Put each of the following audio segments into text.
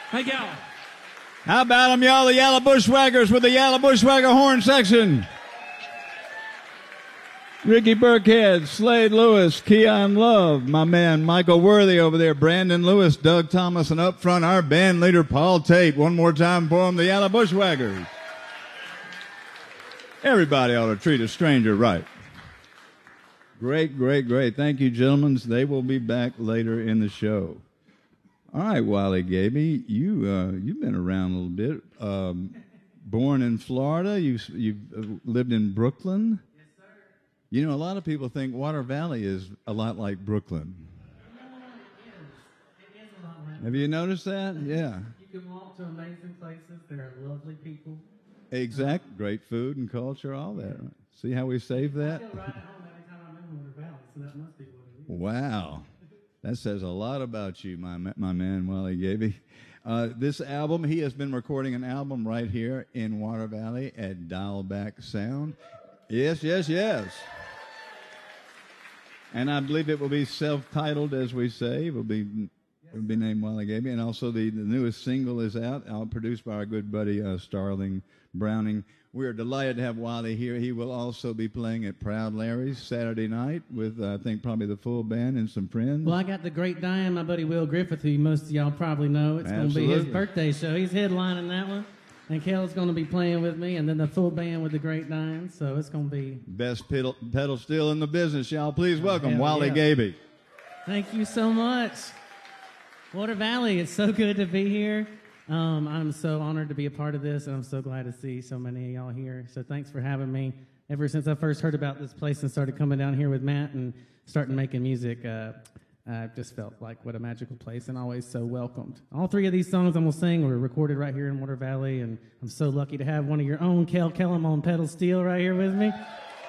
Thank y'all. How about them, y'all, the Yalla Bushwhackers with the Yalla Bushwhacker horn section? Ricky Burkhead, Slade Lewis, Keon Love, my man Michael Worthy over there, Brandon Lewis, Doug Thomas, and up front our band leader Paul Tate. One more time for them, the Yalla Bushwhackers. Everybody ought to treat a stranger right. Great, great, great. Thank you, gentlemen. They will be back later in the show. All right, Wally Gaby, you've been around a little bit. Born in Florida, you've lived in Brooklyn. Yes, sir. You know, a lot of people think Water Valley is a lot like Brooklyn. It is a lot like. Have you noticed that? Yeah. You can walk to amazing places. There are lovely people. Exact. Great food and culture, all that. Right? See how we save that? I feel right at home every time I'm in Water Valley, so that must be what it is. Wow. That says a lot about you, my man, Wally Gaby. This album, he has been recording an album right here in Water Valley at Dialback Sound. Yes, yes, yes. And I believe it will be self-titled, as we say. It will be named Wally Gaby. And also the newest single is out, produced by our good buddy Starling Browning. We are delighted to have Wally here. He will also be playing at Proud Larry's Saturday night with, I think, probably the full band and some friends. Well, I got the Great Diane, my buddy Will Griffith, who most of y'all probably know. It's going to be his birthday show. He's headlining that one. And Kel's going to be playing with me, and then the full band with the Great Diane. So it's going to be... Best pedal steel in the business, y'all. Please welcome Wally Gaby. Thank you so much. Water Valley, it's so good to be here. I'm so honored to be a part of this, and I'm so glad to see so many of y'all here. So thanks for having me. Ever since I first heard about this place and started coming down here with Matt and starting making music, I just felt like what a magical place and always so welcomed. All three of these songs I'm going to sing were recorded right here in Water Valley, and I'm so lucky to have one of your own, Kel Kellum, on pedal steel right here with me.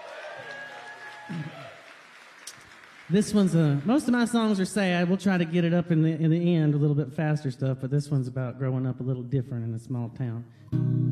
This one's most of my songs are sad. We'll try to get it up in the end a little bit faster stuff, but this one's about growing up a little different in a small town.